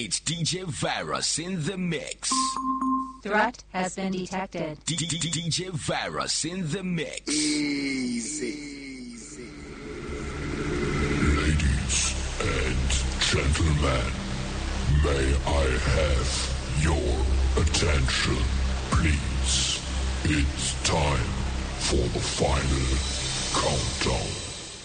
It's DJ Virus in the mix. Threat has been detected. DJ Virus in the mix. Easy. Ladies and gentlemen, may I have your attention, please? It's time for the final countdown.